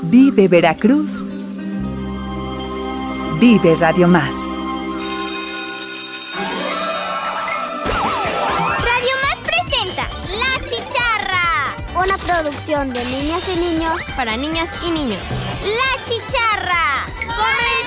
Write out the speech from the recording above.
Vive Veracruz. Vive Radio Más. Radio Más presenta La Chicharra. Una producción de niñas y niños para niñas y niños. La Chicharra. ¡Comenzamos!